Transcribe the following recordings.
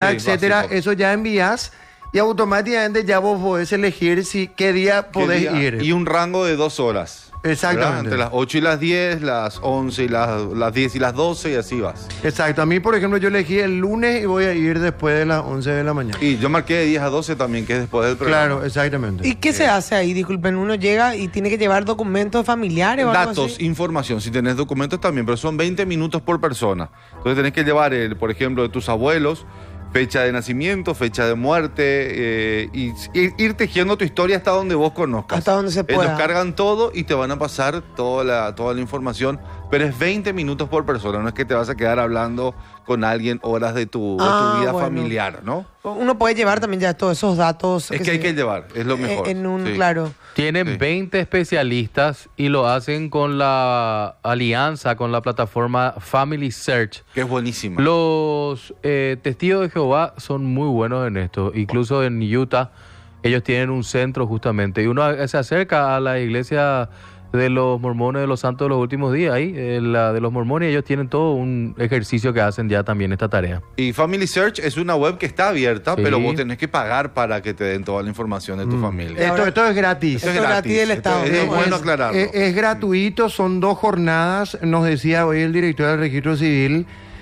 etcétera. básico. Eso ya envías y automáticamente ya vos podés elegir qué día podés ir. Y un rango de 2 horas. Exactamente. ¿Verdad? Entre las 8 y las 10, las 11 y las 10 y las 12 y así vas. Exacto. A mí, por ejemplo, yo elegí el lunes y voy a ir después de las 11 de la mañana. Y yo marqué de 10 a 12 también, que es después del programa. Claro, exactamente. ¿Y qué se hace ahí? Disculpen, uno llega y tiene que llevar documentos familiares o algo Datos, así. información, si tenés documentos también, pero son 20 minutos por persona. Entonces tenés que llevar, por ejemplo, de tus abuelos, fecha de nacimiento, fecha de muerte, y ir tejiendo tu historia hasta donde vos conozcas. Hasta donde se pueda. Ellos cargan todo y te van a pasar toda la información, pero es 20 minutos por persona, no es que te vas a quedar hablando con alguien horas de tu vida bueno. familiar, ¿no? Uno puede llevar también ya todos esos datos. Es que hay que llevar, es lo mejor. Sí. Claro. Tienen Sí. 20 especialistas y lo hacen con la alianza, con la plataforma Family Search. Que es buenísimo. Los testigos de Jehová son muy buenos en esto. Incluso en Utah, ellos tienen un centro justamente. Y uno se acerca a la iglesia de los mormones de los santos de los últimos días, ahí, la de los mormones, ellos tienen todo un ejercicio que hacen ya también esta tarea. Y Family Search es una web que está abierta, Sí. pero vos tenés que pagar para que te den toda la información de tu familia. Esto es gratis. Esto es gratis del Estado. Es ¿no? bueno aclararlo. Es gratuito, son 2 jornadas. Nos decía hoy el director del registro civil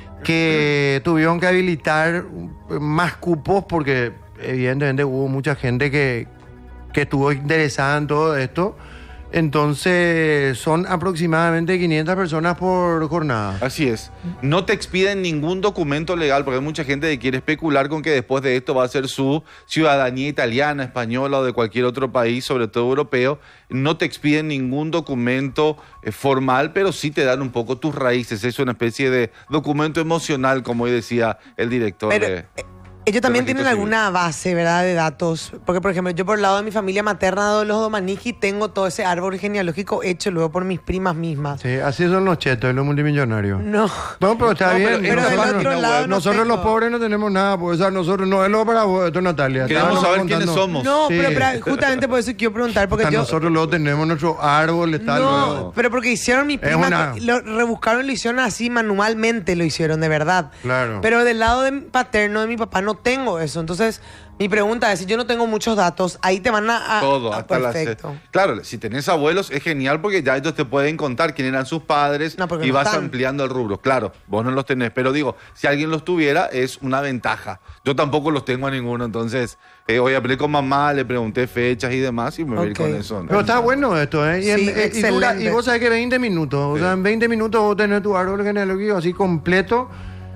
que tuvieron que habilitar más cupos porque evidentemente hubo mucha gente que estuvo interesada en todo esto. Entonces son aproximadamente 500 personas por jornada. Así es. No te expiden ningún documento legal, porque hay mucha gente que quiere especular con que después de esto va a ser su ciudadanía italiana, española o de cualquier otro país, sobre todo europeo. No te expiden ningún documento formal, pero sí te dan un poco tus raíces. Es una especie de documento emocional, como hoy decía el director Pero, de... ellos también del tienen registro alguna base, ¿verdad?, de datos. Porque, por ejemplo, yo por el lado de mi familia materna de los Domanichi tengo todo ese árbol genealógico hecho luego por mis primas mismas. Sí, así son los chetos, los multimillonarios. No. No, pero está No, bien. pero del Nosotros- otro lado no nosotros tengo. los pobres no tenemos nada, pues, o sea, nosotros no es lo para vos, esto es Natalia. Queremos Estábamos saber quiénes contando. somos. No, Sí. pero justamente por eso quiero preguntar, porque Hasta yo... nosotros luego tenemos nuestro árbol, está No, luego. pero porque hicieron mis Es primas, una- lo rebuscaron y lo hicieron así manualmente, lo hicieron, de verdad. Claro. Pero del lado de mi paterno, de mi papá, no tengo eso. Entonces, mi pregunta es, si yo no tengo muchos datos, ahí te van a... Todo, hasta perfecto. Claro, si tenés abuelos es genial porque ya ellos te pueden contar quién eran sus padres No, porque y no vas están. ampliando el rubro. Claro, vos no los tenés, pero digo, si alguien los tuviera es una ventaja. Yo tampoco los tengo a ninguno, entonces hoy hablé con mamá, le pregunté fechas y demás y me voy a ir Ok. con eso. ¿no? Pero está bueno esto, ¿eh? Sí, excelente. Y vos sabés que 20 minutos. O Sí. sea, en 20 minutos vos tenés tu árbol genealógico así completo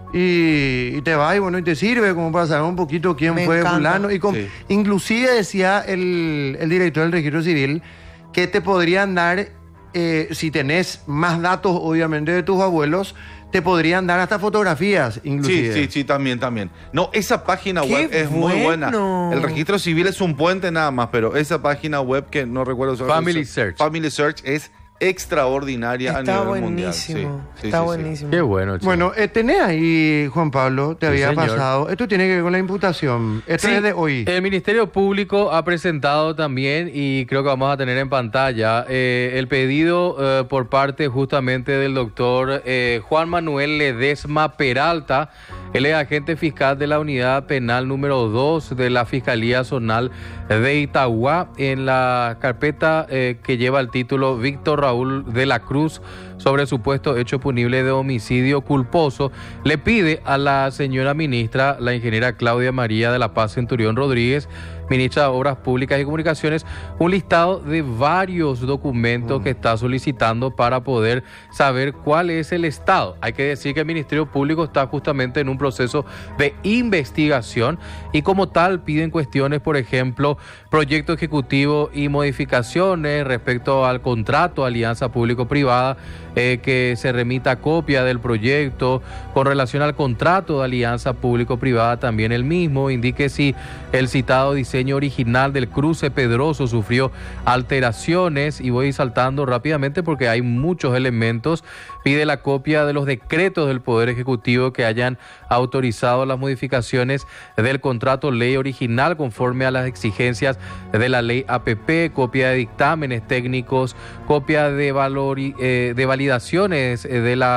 y te va y bueno, y te sirve como para saber un poquito quién Me fue encanta. fulano. Sí. Inclusive decía el director del registro civil que te podrían dar, si tenés más datos obviamente de tus abuelos, te podrían dar hasta fotografías inclusive. Sí, también. No, esa página ¡Qué web es muy buena. bueno! El registro civil es un puente nada más, pero esa página web que no recuerdo... Family Search. Family Search es extraordinaria a Está nivel mundial. Sí, buenísimo. sí, Está sí, sí. buenísimo. Qué bueno, che. Bueno, tenés ahí, Juan Pablo, te Sí, había señor. pasado. Esto tiene que ver con la imputación. Esto Sí, es de hoy. El Ministerio Público ha presentado también, y creo que vamos a tener en pantalla, el pedido por parte justamente del doctor Juan Manuel Ledesma Peralta. Él es agente fiscal de la Unidad Penal número 2 de la Fiscalía Zonal de Itagua, en la carpeta que lleva el título Víctor Raúl de la Cruz, sobre supuesto hecho punible de homicidio culposo. Le pide a la señora ministra, la ingeniera Claudia María de la Paz Centurión Rodríguez, ministra de Obras Públicas y Comunicaciones, un listado de varios documentos que está solicitando para poder saber cuál es el estado. Hay que decir que el Ministerio Público está justamente en un proceso de investigación y como tal piden cuestiones, por ejemplo, proyecto ejecutivo y modificaciones respecto al contrato alianza público-privada, que se remita copia del proyecto. Con relación al contrato de alianza público-privada, también el mismo indique si el citado diseño original del cruce Pedroso sufrió alteraciones, y voy saltando rápidamente porque hay muchos elementos. Pide la copia de los decretos del Poder Ejecutivo que hayan autorizado las modificaciones del contrato ley original conforme a las exigencias de la ley APP, copia de dictámenes técnicos, copia de validaciones de las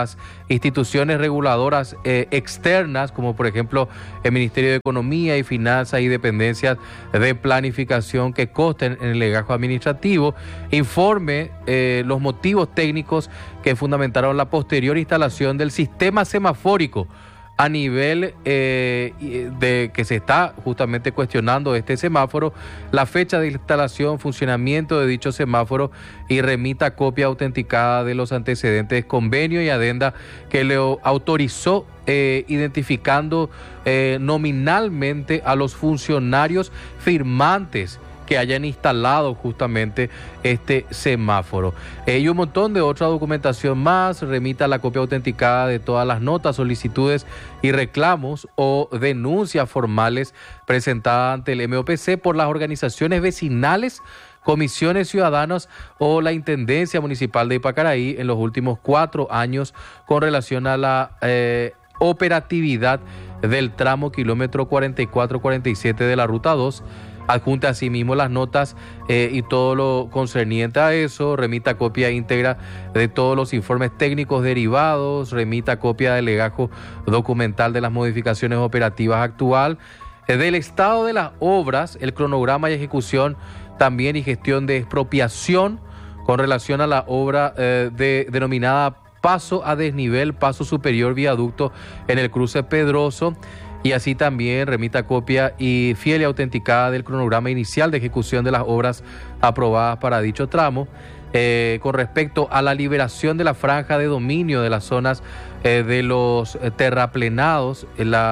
instituciones reguladoras externas, como por ejemplo el Ministerio de Economía y Finanzas y dependencias de planificación que consten en el legajo administrativo, informe los motivos técnicos que fundamentaron la posterior instalación del sistema semafórico a nivel de que se está justamente cuestionando este semáforo, la fecha de instalación, funcionamiento de dicho semáforo y remita copia autenticada de los antecedentes, convenio y adenda que le autorizó identificando nominalmente a los funcionarios firmantes que hayan instalado justamente este semáforo. Y un montón de otra documentación más, remita la copia autenticada de todas las notas, solicitudes y reclamos o denuncias formales presentadas ante el MOPC por las organizaciones vecinales, comisiones ciudadanas o la Intendencia Municipal de Ipacaraí en los últimos 4 años con relación a la operatividad del tramo kilómetro 44-47 de la Ruta 2, adjunta asimismo las notas y todo lo concerniente a eso, remita copia íntegra de todos los informes técnicos derivados, remita copia del legajo documental de las modificaciones operativas actual, del estado de las obras, el cronograma y ejecución también y gestión de expropiación con relación a la obra denominada Paso a Desnivel, Paso Superior Viaducto en el cruce Pedroso. Y así también remita copia y fiel y autenticada del cronograma inicial de ejecución de las obras aprobadas para dicho tramo. Con respecto a la liberación de la franja de dominio de las zonas de los terraplenados,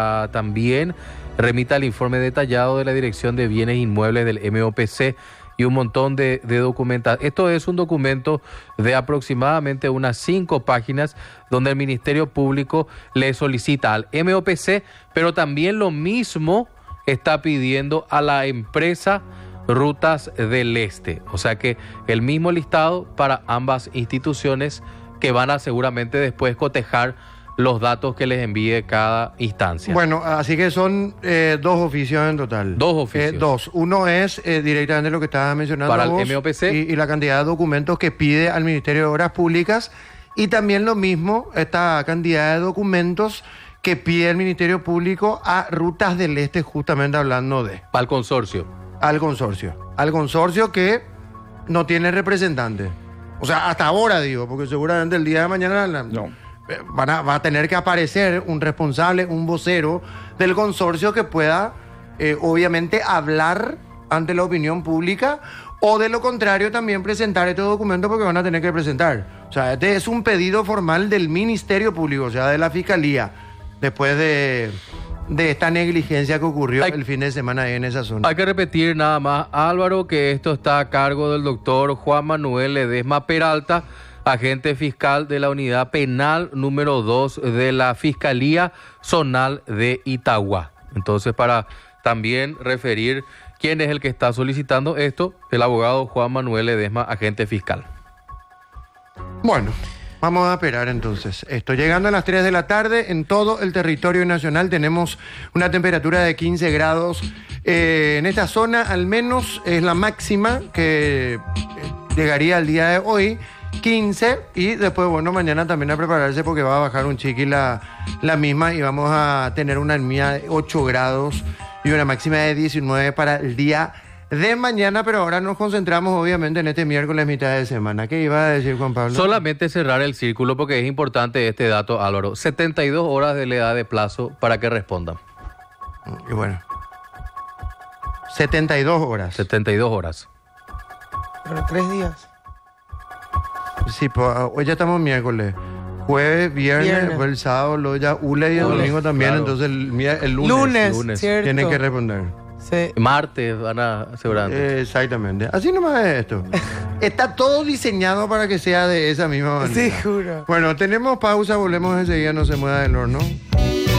también remita el informe detallado de la Dirección de Bienes Inmuebles del MOPC y un montón de documentación. Esto es un documento de aproximadamente unas 5 páginas donde el Ministerio Público le solicita al MOPC, pero también lo mismo está pidiendo a la empresa Rutas del Este. O sea que el mismo listado para ambas instituciones que van a seguramente después cotejar los datos que les envíe cada instancia. Bueno, así que son 2 oficios en total. 2 oficios. 2. Uno es directamente lo que estabas mencionando para vos, el MOPC y la cantidad de documentos que pide al Ministerio de Obras Públicas, y también lo mismo, esta cantidad de documentos que pide el Ministerio Público a Rutas del Este, justamente hablando de... al consorcio. Al consorcio que no tiene representante. O sea, hasta ahora digo, porque seguramente el día de mañana... va a tener que aparecer un responsable, un vocero del consorcio que pueda, obviamente, hablar ante la opinión pública, o de lo contrario también presentar estos documentos, porque van a tener que presentar. O sea, este es un pedido formal del Ministerio Público, o sea, de la Fiscalía, después de esta negligencia que ocurrió el fin de semana ahí en esa zona. Hay que repetir nada más, Álvaro, que esto está a cargo del doctor Juan Manuel Ledesma Peralta, agente fiscal de la Unidad Penal número 2 de la Fiscalía Zonal de Itagua. Entonces, para también referir quién es el que está solicitando esto, el abogado Juan Manuel Ledesma, agente fiscal. Bueno, vamos a esperar entonces. Esto llegando a las 3 de la tarde en todo el territorio nacional tenemos una temperatura de 15 grados. En esta zona al menos es la máxima que llegaría al día de hoy. 15, y después, bueno, mañana también a prepararse porque va a bajar un chiqui la misma y vamos a tener una mínima de 8 grados y una máxima de 19 para el día de mañana, pero ahora nos concentramos obviamente en este miércoles mitad de semana. ¿Qué iba a decir, Juan Pablo? Solamente cerrar el círculo porque es importante este dato, Álvaro. 72 horas de la edad de plazo para que respondan. Y bueno, 72 horas. 72 horas. Pero 3 días. Sí, pues hoy ya estamos miércoles. Jueves, viernes, después el sábado, luego ya Ule y el domingo también. Claro. Entonces el lunes cierto. Tienen que responder. Sí. Martes van a seguramente. Exactamente. Así nomás es esto. Está todo diseñado para que sea de esa misma manera. Sí, juro. Bueno, tenemos pausa, volvemos enseguida, no se mueva del horno.